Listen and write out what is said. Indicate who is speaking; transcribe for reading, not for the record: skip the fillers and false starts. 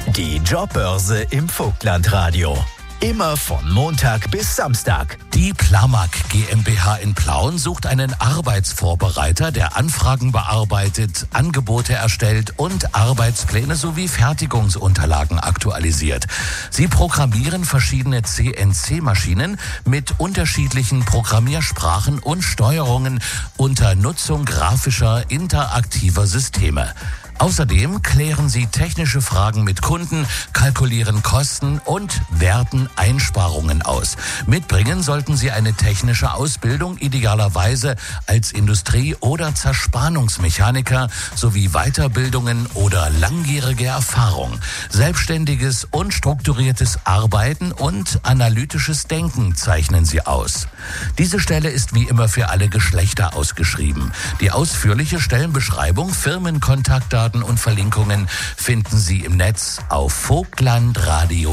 Speaker 1: Die Jobbörse im Vogtlandradio. Immer von Montag bis Samstag.
Speaker 2: Die Plamag GmbH in Plauen sucht einen Arbeitsvorbereiter, der Anfragen bearbeitet, Angebote erstellt und Arbeitspläne sowie Fertigungsunterlagen aktualisiert. Sie programmieren verschiedene CNC-Maschinen mit unterschiedlichen Programmiersprachen und Steuerungen unter Nutzung grafischer, interaktiver Systeme. Außerdem klären Sie technische Fragen mit Kunden, kalkulieren Kosten und werten Einsparungen aus. Mitbringen sollten Sie eine technische Ausbildung, idealerweise als Industrie- oder Zerspannungsmechaniker sowie Weiterbildungen oder langjährige Erfahrung. Selbstständiges und strukturiertes Arbeiten und analytisches Denken zeichnen Sie aus. Diese Stelle ist wie immer für alle Geschlechter ausgeschrieben. Die ausführliche Stellenbeschreibung, Firmenkontaktdaten und Verlinkungen finden Sie im Netz auf vogtlandradio.de.